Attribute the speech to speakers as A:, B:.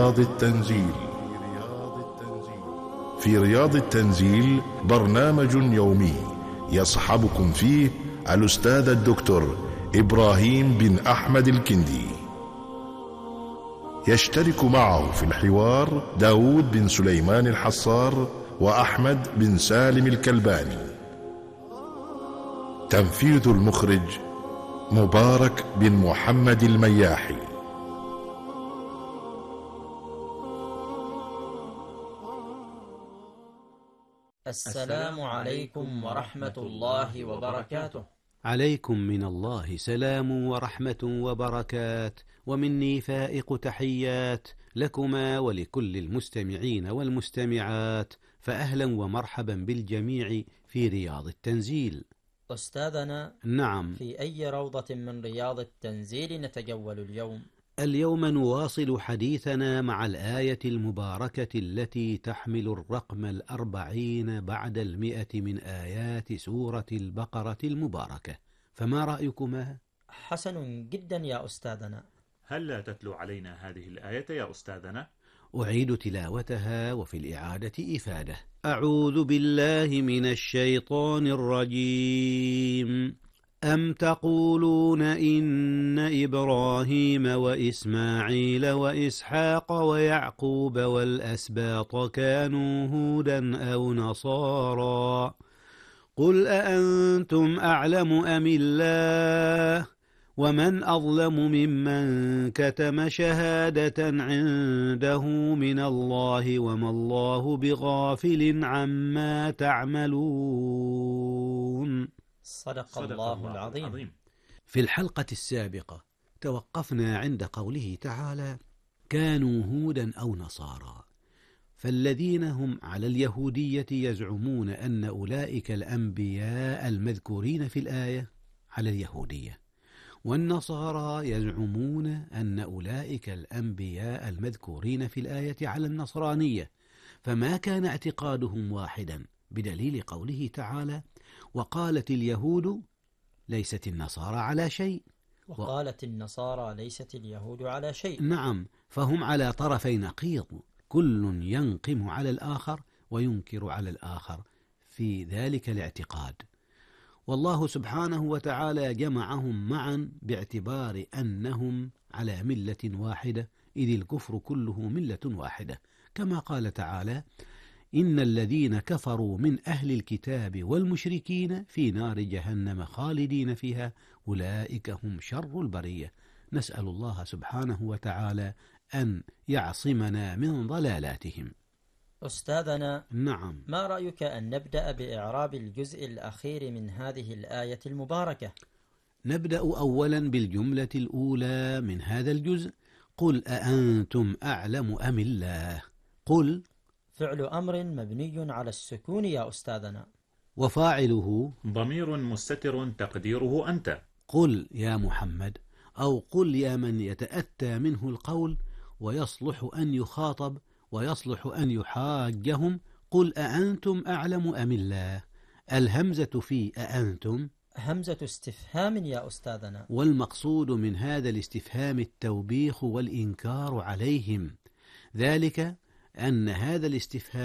A: رياض التنزيل. في رياض التنزيل برنامج يومي يصحبكم فيه الأستاذ الدكتور إبراهيم بن أحمد الكندي. يشترك معه في الحوار داود بن سليمان الحصار وأحمد بن سالم الكلباني. تنفيذ المخرج مبارك بن محمد المياحي.
B: السلام عليكم ورحمة الله وبركاته.
C: عليكم من الله سلام ورحمة وبركات، ومني فائق تحيات لكما ولكل المستمعين والمستمعات، فأهلا ومرحبا بالجميع في رياض التنزيل.
B: أستاذنا،
C: نعم،
B: في أي روضة من رياض التنزيل نتجول اليوم؟
C: اليوم نواصل حديثنا مع الآية المباركة التي تحمل الرقم 40 بعد 100 من آيات سورة البقرة المباركة، فما رأيكما؟
B: حسن جدا يا أستاذنا.
D: هل لا تتلو علينا هذه الآية يا أستاذنا؟
C: أعيد تلاوتها، وفي الإعادة إفادة. أعوذ بالله من الشيطان الرجيم. أم تقولون إن إبراهيم وإسماعيل وإسحاق ويعقوب والأسباط كانوا هودا أو نصارى؟ قل أأنتم أعلم أم الله؟ ومن أظلم ممن كتم شهادة عنده من الله وما الله بغافل عما تعملون.
B: صدق الله العظيم.
C: في الحلقة السابقة توقفنا عند قوله تعالى: كانوا هودا أو نصارى، فالذين هم على اليهودية يزعمون أن أولئك الأنبياء المذكورين في الآية على اليهودية، والنصارى يزعمون أن أولئك الأنبياء المذكورين في الآية على النصرانية، فما كان اعتقادهم واحدا، بدليل قوله تعالى: وقالت اليهود ليست النصارى على شيء،
B: وقالت النصارى ليست اليهود على شيء.
C: نعم، فهم على طرفي نقيض، كل ينقم على الآخر وينكر على الآخر في ذلك الاعتقاد. والله سبحانه وتعالى جمعهم معا باعتبار أنهم على ملة واحدة، إذ الكفر كله ملة واحدة، كما قال تعالى: إن الذين كفروا من أهل الكتاب والمشركين في نار جهنم خالدين فيها أولئك هم شر البرية. نسأل الله سبحانه وتعالى أن يعصمنا من ضلالاتهم.
B: أستاذنا،
C: نعم،
B: ما رأيك أن نبدأ بإعراب الجزء الأخير من هذه الآية المباركة؟
C: نبدأ أولا بالجملة الأولى من هذا الجزء: قل أأنتم أعلم أم الله؟ قل
B: فعل أمر مبني على السكون يا أستاذنا،
C: وفاعله
D: ضمير مستتر تقديره أنت.
C: قل يا محمد، أو قل يا من يتأتى منه القول ويصلح أن يخاطب ويصلح أن يحاجهم. قل أأنتم أعلم أم الله؟ الهمزة في أأنتم
B: همزة استفهام يا أستاذنا،
C: والمقصود من هذا الاستفهام التوبيخ والإنكار عليهم، ذلك أن هذا الاستفهام